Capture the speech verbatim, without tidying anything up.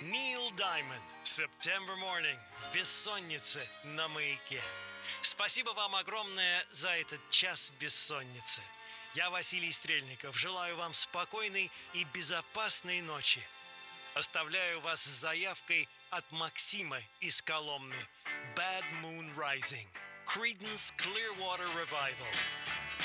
Neil Diamond, September Morning, бессонницы на маяке. Спасибо вам огромное за этот час бессонницы. Я Василий Стрельников. Желаю вам спокойной и безопасной ночи. Оставляю вас с заявкой от Максима из Коломны. Bad Moon Rising. Creedence Clearwater Revival.